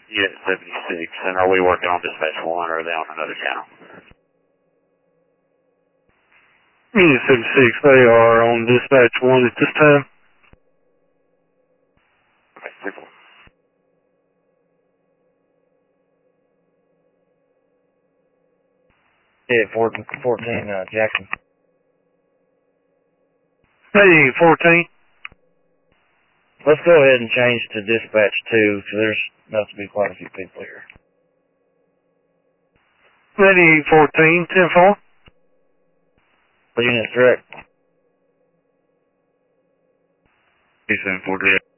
Unit 76, and are we working on dispatch 1 or are they on another channel? Unit 76, they are on dispatch 1 at this time. Okay, simple. Yeah, 14, Jackson. Hey, 14. Let's go ahead and change to dispatch 2, because there's must be quite a few people here. Ready, 14, 10-4. Unit direct. 274